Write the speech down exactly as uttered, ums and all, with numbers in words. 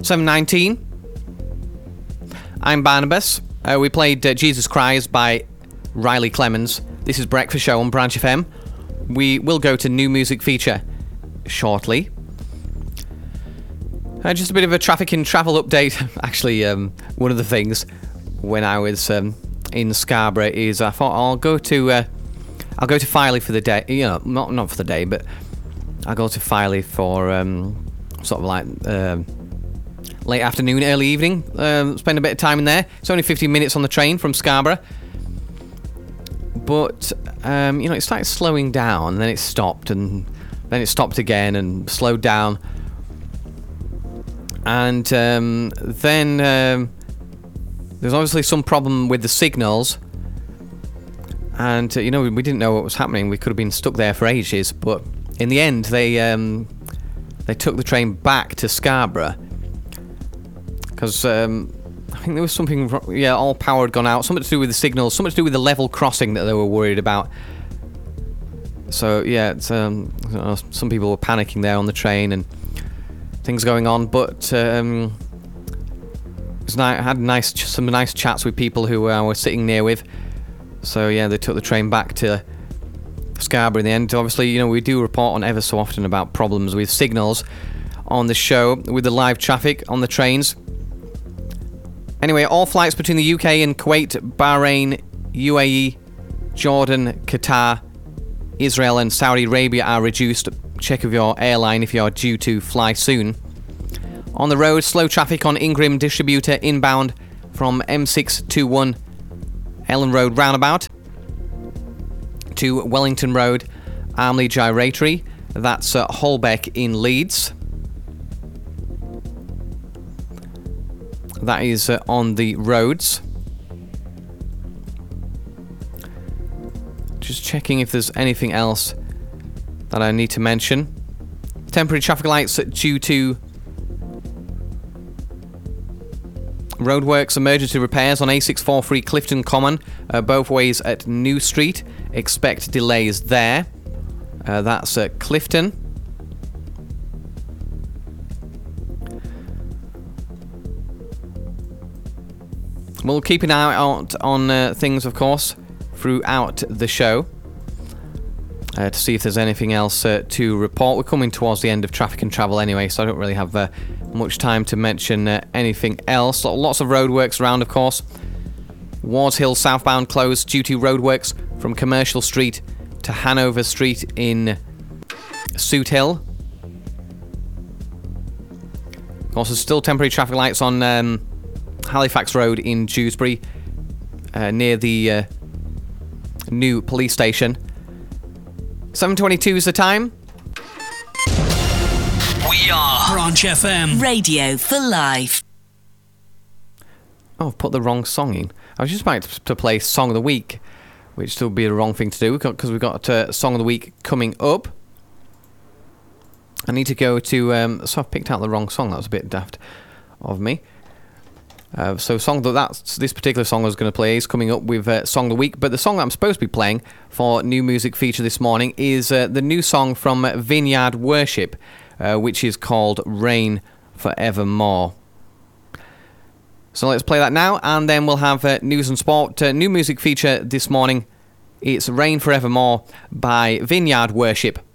seven nineteen. I'm Barnabas. Uh, we played uh, Jesus Cries by Riley Clemens. This is Breakfast Show on Branch F M. We will go to new music feature shortly. Uh, just a bit of a traffic and travel update. Actually, um, one of the things when I was um, in Scarborough is I thought I'll go to uh, I'll go to Filey for the day. You know, not not for the day, but I'll go to Filey for um, sort of like uh, late afternoon, early evening. Um, spend a bit of time in there. It's only fifteen minutes on the train from Scarborough, but um, you know, it started slowing down, and then it stopped, and then it stopped again and slowed down. And um, then um, there's obviously some problem with the signals. And, uh, you know, we, we didn't know what was happening. We could have been stuck there for ages. But in the end, they um, they took the train back to Scarborough. Because um, I think there was something, yeah, all power had gone out. Something to do with the signals. Something to do with the level crossing that they were worried about. So, yeah, it's, um, you know, some people were panicking there on the train and things going on, but um, it was nice, I had nice, some nice chats with people who I was sitting near with. So yeah, they took the train back to Scarborough in the end. Obviously, you know, we do report on ever so often about problems with signals on the show, with the live traffic on the trains. Anyway, all flights between the U K and Kuwait, Bahrain, U A E, Jordan, Qatar, Israel and Saudi Arabia are reduced. Check with your airline if you're due to fly soon. On the road, slow traffic on Ingram Distributor inbound from M six twenty-one Ellen Road roundabout to Wellington Road, Armley Gyratory. That's uh, Holbeck in Leeds. That is uh, on the roads. Just checking if there's anything else that I need to mention. Temporary traffic lights due to roadworks, emergency repairs on A six forty-three Clifton Common, uh, both ways at New Street. Expect delays there. Uh, that's at Clifton. We'll keep an eye out on uh, things, of course, throughout the show. Uh, to see if there's anything else uh, to report. We're coming towards the end of traffic and travel anyway, so I don't really have uh, much time to mention uh, anything else. Lots of roadworks around, of course. Wards Hill southbound closed due to roadworks from Commercial Street to Hanover Street in Soot Hill. Also, still temporary traffic lights on um, Halifax Road in Dewsbury, uh, near the uh, new police station. seven twenty-two is the time. We are Branch F M. Radio for life. Oh, I've put the wrong song in. I was just about to play Song of the Week, which would be the wrong thing to do, because we've got uh, Song of the Week coming up. I need to go to... Um, so I've picked out the wrong song. That was a bit daft of me. Uh, so song that that's, this particular song I was going to play is coming up with uh, Song of the Week, but the song that I'm supposed to be playing for new music feature this morning is uh, the new song from Vineyard Worship, uh, which is called Rain Forevermore. So let's play that now, and then we'll have uh, news and sport. Uh, new music feature this morning, it's Rain Forevermore by Vineyard Worship.